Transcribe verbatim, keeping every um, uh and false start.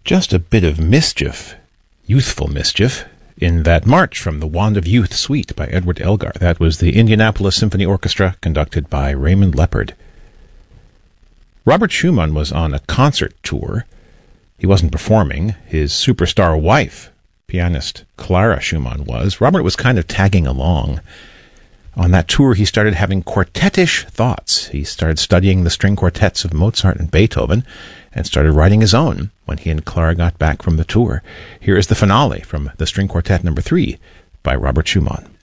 Just a bit of mischief, youthful mischief, in that March from the Wand of Youth Suite by Edward Elgar. That was the Indianapolis Symphony Orchestra, conducted by Raymond Leppard. Robert Schumann was on a concert tour. He wasn't performing. His superstar wife, pianist Clara Schumann, was. Robert was kind of tagging along. On that tour, he started having quartetish thoughts. He started studying the string quartets of Mozart and Beethoven and started writing his own when he and Clara got back from the tour. Here is the finale from the String Quartet number three by Robert Schumann.